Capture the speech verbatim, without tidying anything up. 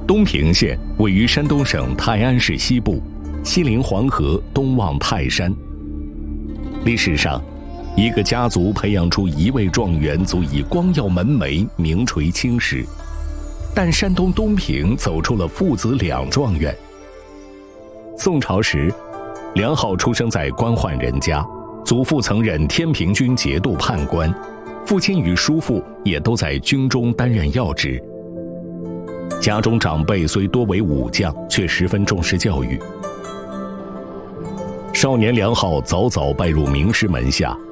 东平县位于山东省泰安市西部，西临黄河，东望泰山。历史上，一个家族培养出一位状元足以光耀门楣，名垂青史。但山东东平走出了父子两状元。宋朝时，梁浩出生在官宦人家，祖父曾任天平军节度判官，父亲与叔父也都在军中担任要职。家中长辈虽多为武将，却十分重视教育。少年梁浩早早拜入名师门下，